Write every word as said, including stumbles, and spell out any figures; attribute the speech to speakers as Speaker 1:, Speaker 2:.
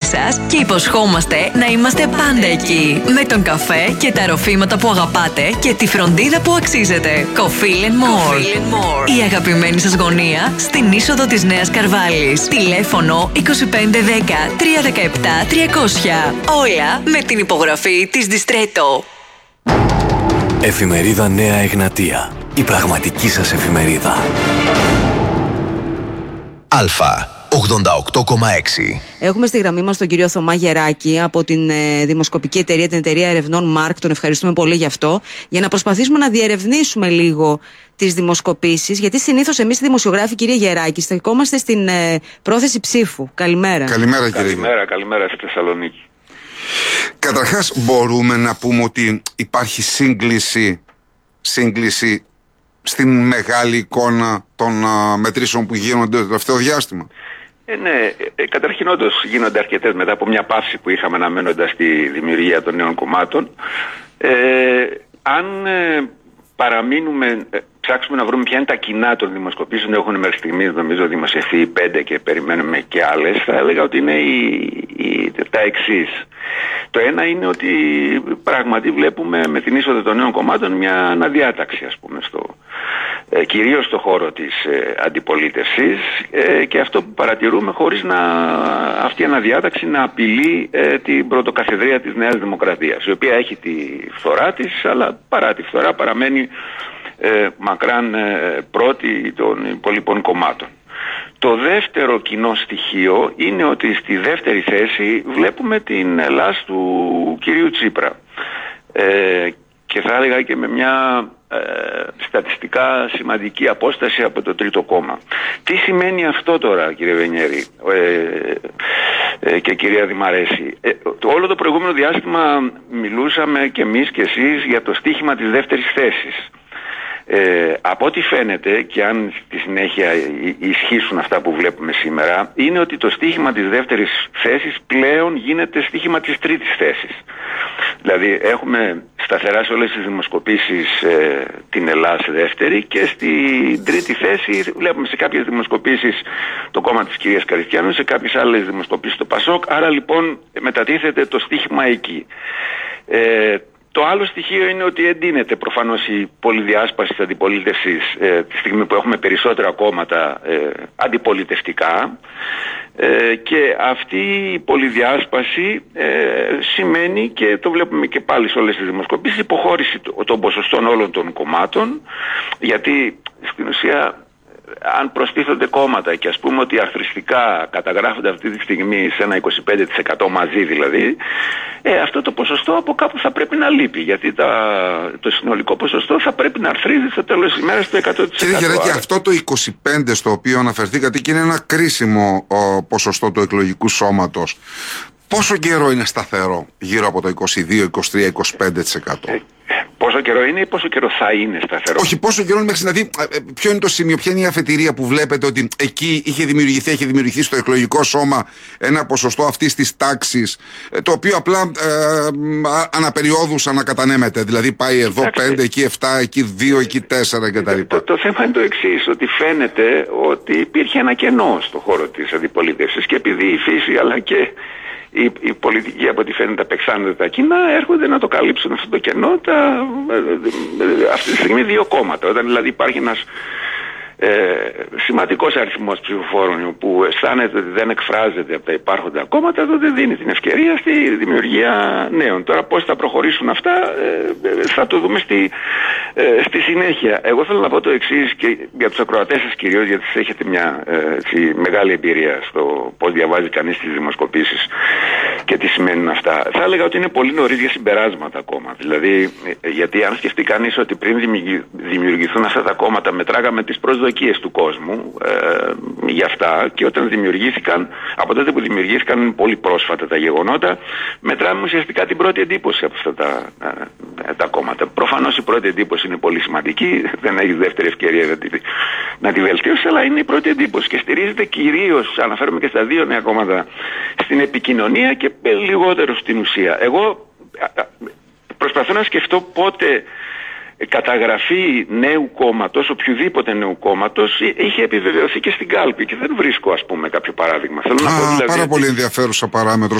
Speaker 1: σας και υποσχόμαστε να είμαστε πάντα εκεί. Με τον καφέ και τα ροφήματα που αγαπάτε και τη φροντίδα που αξίζετε. Κοφίλ εντ More. Η αγαπημένη σας γωνία στην είσοδο της Νέας Καρβάλης. Τηλέφωνο είκοσι πέντε δέκα τριακόσια δεκαεπτά τριακόσια. Όλα με την υπογραφή της Διστρέτο.
Speaker 2: Εφημερίδα Νέα Εγνατία. Η πραγματική σας εφημερίδα.
Speaker 3: Αλφα ογδόντα οκτώ κόμμα έξι.
Speaker 4: Έχουμε στη γραμμή μας τον κύριο Θωμά Γεράκη από την ε, δημοσκοπική εταιρεία, την εταιρεία ερευνών Μάρκ. Τον ευχαριστούμε πολύ γι' αυτό. Για να προσπαθήσουμε να διερευνήσουμε λίγο τις δημοσκοπήσεις, γιατί συνήθως εμείς οι δημοσιογράφοι, κύριε Γεράκη, στεκόμαστε στην ε, πρόθεση ψήφου. Καλημέρα.
Speaker 5: Καλημέρα, κύριε.
Speaker 6: Καλημέρα, καλημέρα στη Θεσσαλονίκη.
Speaker 5: Καταρχάς, μπορούμε να πούμε ότι υπάρχει σύγκληση, σύγκληση στην μεγάλη εικόνα των α, μετρήσεων που γίνονται το τελευταίο διάστημα.
Speaker 6: Ε, ναι, ε, καταρχήν όντως γίνονται αρκετές μετά από μια παύση που είχαμε αναμένοντας τη δημιουργία των νέων κομμάτων. Ε, αν ε, παραμείνουμε, ε, ψάξουμε να βρούμε ποια είναι τα κοινά των δημοσκοπήσεων, έχουν μέχρι στιγμής νομίζω δημοσιευθεί πέντε και περιμένουμε και άλλες, θα έλεγα ότι είναι η, η, τα εξής. Το ένα είναι ότι πράγματι βλέπουμε με την είσοδο των νέων κομμάτων μια αναδιάταξη, ας πούμε, στο, ε, κυρίως στο χώρο της ε, αντιπολίτευσης ε, και αυτό που παρατηρούμε χωρίς να αυτή η αναδιάταξη να απειλεί ε, την πρωτοκαθεδρία της Νέας Δημοκρατίας, η οποία έχει τη φθορά της, αλλά παρά τη φθορά παραμένει ε, μακράν ε, πρώτη των υπολοιπών κομμάτων. Το δεύτερο κοινό στοιχείο είναι ότι στη δεύτερη θέση βλέπουμε την Ελλάς του κυρίου Τσίπρα ε, και θα έλεγα και με μια ε, στατιστικά σημαντική απόσταση από το τρίτο κόμμα. Τι σημαίνει αυτό τώρα, κύριε Βενιέρη ε, ε, και κυρία Δημαρέση? Ε, το, όλο το προηγούμενο διάστημα μιλούσαμε και εμείς και εσείς για το στίχημα της δεύτερης θέσης. Ε, από ό,τι φαίνεται, και αν στη συνέχεια ισχύσουν αυτά που βλέπουμε σήμερα, είναι ότι το στίχημα της δεύτερης θέσης πλέον γίνεται στίχημα της τρίτης θέσης. Δηλαδή έχουμε σταθερά σε όλες τις δημοσκοπήσεις ε, την Ελλάς δεύτερη και στην τρίτη θέση βλέπουμε σε κάποιες δημοσκοπήσεις το κόμμα της κυρίας Καριστιανού, σε κάποιες άλλες δημοσκοπήσεις το Πασόκ, άρα λοιπόν μετατίθεται το στίχημα εκεί. Ε, Το άλλο στοιχείο είναι ότι εντείνεται προφανώς η πολυδιάσπαση της αντιπολίτευσης ε, τη στιγμή που έχουμε περισσότερα κόμματα ε, αντιπολιτευτικά ε, και αυτή η πολυδιάσπαση ε, σημαίνει, και το βλέπουμε και πάλι σε όλες τις δημοσκοπήσεις, υποχώρηση των ποσοστών όλων των κομμάτων, γιατί στην ουσία αν προστίθονται κόμματα και ας πούμε ότι αρθριστικά καταγράφονται αυτή τη στιγμή σε ένα είκοσι πέντε τοις εκατό μαζί δηλαδή, ε, αυτό το ποσοστό από κάπου θα πρέπει να λείπει, γιατί τα, το συνολικό ποσοστό θα πρέπει να αρθρίζει στο τέλος της ημέρας το εκατό τοις εκατό.
Speaker 5: Κύριε Γεράκη, αυτό το είκοσι πέντε στο οποίο αναφερθήκατε και είναι ένα κρίσιμο ο, ποσοστό του εκλογικού σώματος, πόσο καιρό είναι σταθερό γύρω από το είκοσι δύο, είκοσι τρία, είκοσι πέντε τοις εκατό?
Speaker 6: Ε, Πόσο καιρό είναι ή πόσο καιρό θα είναι σταθερό?
Speaker 5: Όχι, πόσο καιρό είναι μέχρι να δει, ποιο είναι το σημείο, ποια είναι η αφετηρία που βλέπετε ότι εκεί είχε δημιουργηθεί, έχει δημιουργηθεί στο εκλογικό σώμα ένα ποσοστό αυτής της τάξης, το οποίο απλά ε, αναπεριόδους ανακατανέμεται. Δηλαδή πάει εδώ πέντε, εκεί επτά, εκεί δύο, εκεί τέσσερα κτλ.
Speaker 6: Το, το θέμα είναι το εξής, ότι φαίνεται ότι υπήρχε ένα κενό στο χώρο της αντιπολίτευσης και επειδή η φύση αλλά και Οι, οι πολιτικοί, από ό,τι φαίνεται, απεξάνονται τα κοινά, έρχονται να το καλύψουν αυτό το κενό τα, αυτή τη στιγμή δύο κόμματα. Όταν δηλαδή υπάρχει ένας ε, σημαντικός αριθμός ψηφοφόρων που αισθάνεται ότι δεν εκφράζεται από τα υπάρχοντα κόμματα, τότε δίνει την ευκαιρία στη δημιουργία νέων. Τώρα πώς θα προχωρήσουν αυτά ε, θα το δούμε στη, ε, στη συνέχεια. Εγώ θέλω να πω το εξής και για τους ακροατές σας κυρίως, γιατί έχετε μια ε, έτσι, μεγάλη εμπειρία στο πώς διαβάζει κανείς τις δημοσκοπήσεις και τι σημαίνουν αυτά. Θα έλεγα ότι είναι πολύ νωρίς για συμπεράσματα ακόμα. Δηλαδή, γιατί αν σκεφτεί κανείς ότι πριν δημιουργηθούν αυτά τα κόμματα μετράγαμε τις προσδοκίες του κόσμου ε, για αυτά, και όταν δημιουργήθηκαν, από τότε που δημιουργήθηκαν πολύ πρόσφατα τα γεγονότα, μετράμε ουσιαστικά την πρώτη εντύπωση από αυτά τα, ε, τα κόμματα. Προφανώς η πρώτη εντύπωση είναι πολύ σημαντική, δεν έχει δεύτερη ευκαιρία να τη, να τη βελτιώσει, αλλά είναι η πρώτη εντύπωση και στηρίζεται κυρίως, αναφέρομαι και στα δύο νέα κόμματα, στην επικοινωνία και λιγότερο στην ουσία. Εγώ προσπαθώ να σκεφτώ πότε καταγραφή νέου κόμματος, οποιοδήποτε νέου κόμματος, είχε επιβεβαιωθεί και στην κάλπη και δεν βρίσκω, ας πούμε, κάποιο παράδειγμα. Θέλω
Speaker 5: Α,
Speaker 6: να πω, δηλαδή,
Speaker 5: πάρα πολύ ενδιαφέρουσα παράμετρο.